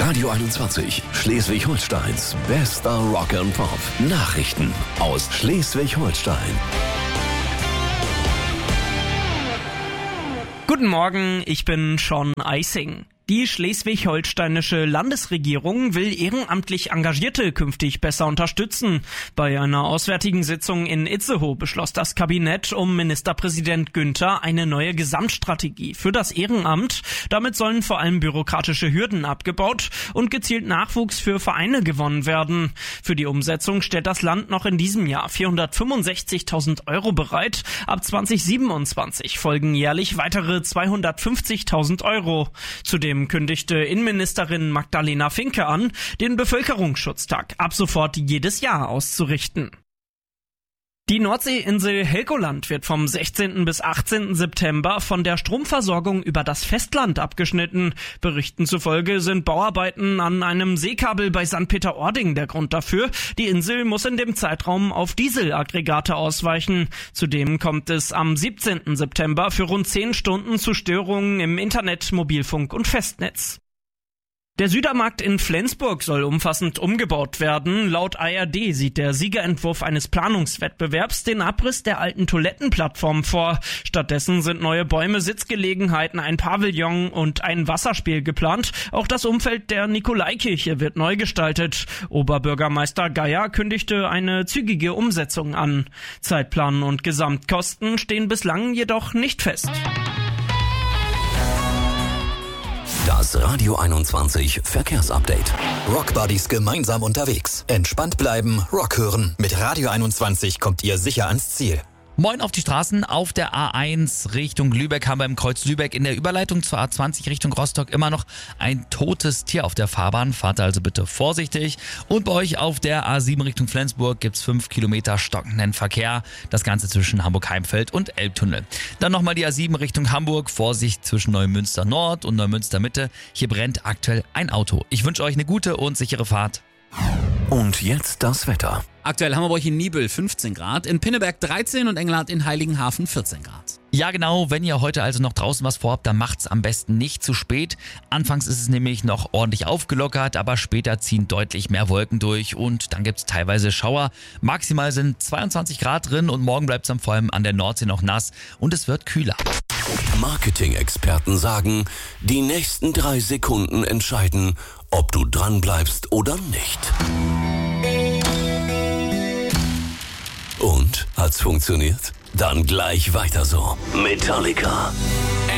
Radio 21, Schleswig-Holsteins bester Rock and Pop. Nachrichten aus Schleswig-Holstein. Guten Morgen, ich bin Sean Eising. Die schleswig-holsteinische Landesregierung will ehrenamtlich Engagierte künftig besser unterstützen. Bei einer auswärtigen Sitzung in Itzehoe beschloss das Kabinett um Ministerpräsident Günther eine neue Gesamtstrategie für das Ehrenamt. Damit sollen vor allem bürokratische Hürden abgebaut und gezielt Nachwuchs für Vereine gewonnen werden. Für die Umsetzung stellt das Land noch in diesem Jahr 465.000 € bereit. Ab 2027 folgen jährlich weitere 250.000 €. Zudem kündigte Innenministerin Magdalena Finke an, den Bevölkerungsschutztag ab sofort jedes Jahr auszurichten. Die Nordseeinsel Helgoland wird vom 16. bis 18. September von der Stromversorgung über das Festland abgeschnitten. Berichten zufolge sind Bauarbeiten an einem Seekabel bei St. Peter-Ording der Grund dafür. Die Insel muss in dem Zeitraum auf Dieselaggregate ausweichen. Zudem kommt es am 17. September für rund 10 Stunden zu Störungen im Internet, Mobilfunk und Festnetz. Der Südermarkt in Flensburg soll umfassend umgebaut werden. Laut ARD sieht der Siegerentwurf eines Planungswettbewerbs den Abriss der alten Toilettenplattform vor. Stattdessen sind neue Bäume, Sitzgelegenheiten, ein Pavillon und ein Wasserspiel geplant. Auch das Umfeld der Nikolaikirche wird neu gestaltet. Oberbürgermeister Geier kündigte eine zügige Umsetzung an. Zeitplan und Gesamtkosten stehen bislang jedoch nicht fest. Das Radio 21 Verkehrsupdate. Rockbuddies gemeinsam unterwegs. Entspannt bleiben, Rock hören. Mit Radio 21 kommt ihr sicher ans Ziel. Moin auf die Straßen. Auf der A1 Richtung Lübeck haben wir im Kreuz Lübeck in der Überleitung zur A20 Richtung Rostock immer noch ein totes Tier auf der Fahrbahn. Fahrt also bitte vorsichtig. Und bei euch auf der A7 Richtung Flensburg gibt's 5 Kilometer stockenden Verkehr. Das Ganze zwischen Hamburg-Heimfeld und Elbtunnel. Dann nochmal die A7 Richtung Hamburg. Vorsicht zwischen Neumünster Nord und Neumünster Mitte. Hier brennt aktuell ein Auto. Ich wünsche euch eine gute und sichere Fahrt. Und jetzt das Wetter. Aktuell haben wir bei euch in Nibel 15 Grad, in Pinneberg 13 und Engelhardt in Heiligenhafen 14 Grad. Ja genau, wenn ihr heute also noch draußen was vorhabt, dann macht's am besten nicht zu spät. Anfangs ist es nämlich noch ordentlich aufgelockert, aber später ziehen deutlich mehr Wolken durch und dann gibt's teilweise Schauer. Maximal sind 22 Grad drin und morgen bleibt's dann vor allem an der Nordsee noch nass und es wird kühler. Marketing-Experten sagen, die nächsten 3 Sekunden entscheiden, ob du dran bleibst oder nicht. Und? Hat's funktioniert? Dann gleich weiter so. Metallica.